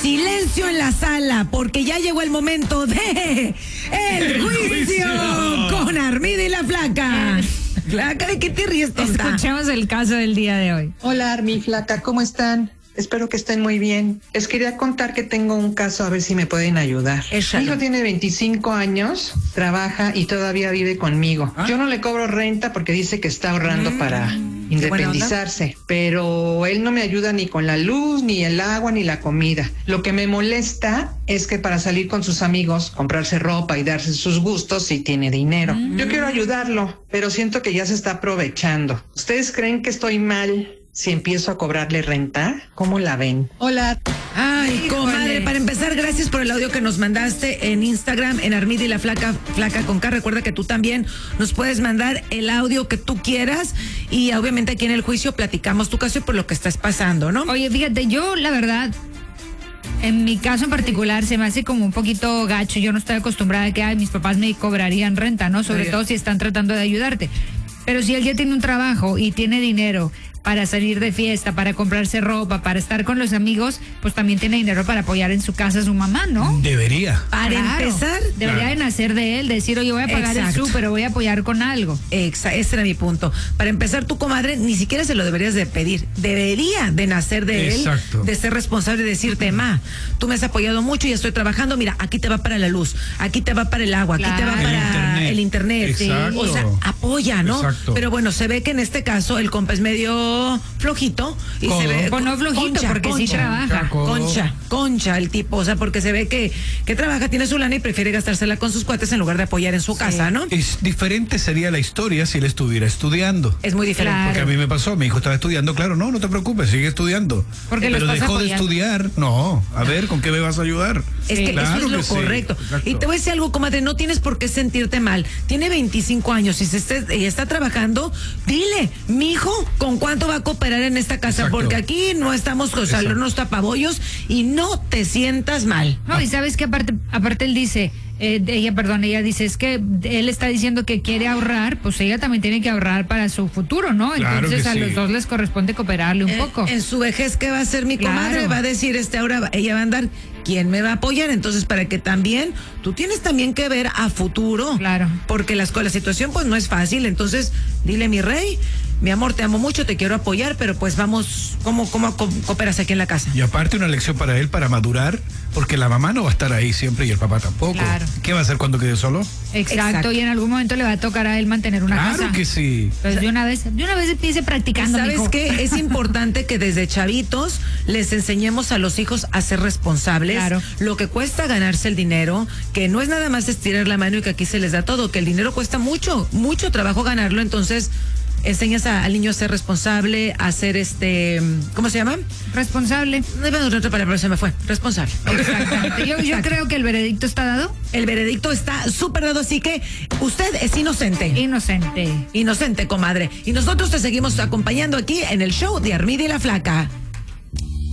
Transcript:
Silencio en la sala, porque ya llegó el momento de El Juicio con Armida y la Flaca. Flaca, ¿de qué te ríes, tonta? Escuchemos el caso del día de hoy. Hola, Armi, Flaca, ¿cómo están? Espero que estén muy bien. Les quería contar que tengo un caso, a ver si me pueden ayudar. Échalo. Mi hijo tiene 25 años, trabaja y todavía vive conmigo. Yo no le cobro renta porque dice que está ahorrando para independizarse, pero él no me ayuda ni con la luz, ni el agua, ni la comida. Lo que me molesta es que para salir con sus amigos, comprarse ropa y darse sus gustos, sí tiene dinero. Yo quiero ayudarlo, pero siento que ya se está aprovechando. ¿Ustedes creen que estoy mal si empiezo a cobrarle renta? ¿Cómo la ven? Hola. Ay, comadre, para empezar, gracias por el audio que nos mandaste en Instagram, en Armida y la Flaca con K. Recuerda que tú también nos puedes mandar el audio que tú quieras y obviamente aquí en el juicio platicamos tu caso y por lo que estás pasando, ¿no? Oye, fíjate, yo la verdad, en mi caso en particular, se me hace como un poquito gacho. Yo no estoy acostumbrada a que mis papás me cobrarían renta, ¿no? Sobre todo si están tratando de ayudarte. Pero si él ya tiene un trabajo y tiene dinero para salir de fiesta, para comprarse ropa, para estar con los amigos, pues también tiene dinero para apoyar en su casa a su mamá, ¿no? Debería. Para empezar, debería de nacer de él, decir, oye, voy a pagar el súper, voy a apoyar con algo. Ese era mi punto. Para empezar, tu comadre ni siquiera se lo deberías de pedir. Debería de nacer de él, de ser responsable y decirte, ma, tú me has apoyado mucho y estoy trabajando, mira, aquí te va para la luz, aquí te va para el agua, aquí te va para el internet. Sí. O sea, apoya, ¿no? Exacto. Pero bueno, se ve que en este caso el compa es medio flojito y se ve pues no flojito, porque sí trabaja. Concha el tipo, o sea, porque se ve que trabaja, tiene su lana y prefiere gastársela con sus cuates en lugar de apoyar en su casa, ¿no? Es diferente sería la historia si él estuviera estudiando. Es muy diferente. Porque a mí me pasó, mi hijo estaba estudiando, claro, no te preocupes, sigue estudiando. Porque pero dejó de estudiar, no, a ver, ¿con qué me vas a ayudar? Es que claro eso es lo correcto. Y te voy a decir algo, comadre, no tienes por qué sentirte mal. Tiene 25 años y está trabajando, dile, mi hijo, ¿con cuánto va a cooperar en esta casa? Porque aquí no estamos, o sea, los tapabollos y no te sientas mal. No, y sabes que aparte él dice, ella dice, es que él está diciendo que quiere ahorrar, pues ella también tiene que ahorrar para su futuro, ¿no? Claro. Entonces a los dos les corresponde cooperarle un poco. En su vejez, ¿qué va a hacer mi comadre? Va a decir, ahora ella va a andar, ¿quién me va a apoyar? Entonces, para que también, tú tienes también que ver a futuro. Claro. Porque la situación pues no es fácil, entonces, dile, mi rey, mi amor, te amo mucho, te quiero apoyar, pero pues vamos, ¿cómo cooperas aquí en la casa? Y aparte una lección para él, para madurar, porque la mamá no va a estar ahí siempre y el papá tampoco. Claro. ¿Qué va a hacer cuando quede solo? Exacto, y en algún momento le va a tocar a él mantener una casa. Claro que sí. Pues de una vez empiece practicando. ¿Sabes mijo? qué? Es importante que desde chavitos les enseñemos a los hijos a ser responsables. Claro. Lo que cuesta ganarse el dinero, que no es nada más estirar la mano y que aquí se les da todo, que el dinero cuesta mucho trabajo ganarlo, entonces enseñas al niño a ser responsable, a ser ¿cómo se llama? Responsable. No iba a otra palabra, pero se me fue. Responsable. Exactamente. Yo creo que el veredicto está dado. El veredicto está súper dado, así que usted es inocente. Inocente. Inocente, comadre. Y nosotros te seguimos acompañando aquí en el show de Armida y la Flaca.